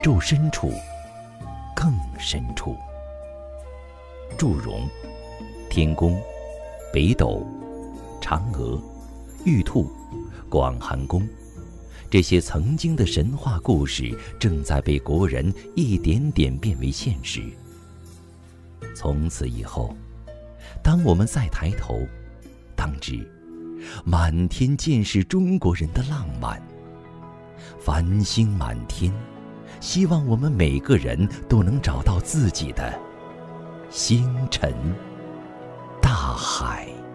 宙深处更深处。祝融、天宫、北斗、嫦娥、玉兔、广寒宫，这些曾经的神话故事正在被国人一点点变为现实。从此以后，当我们再抬头，当知满天尽是中国人的浪漫。繁星满天，希望我们每个人都能找到自己的星辰大海。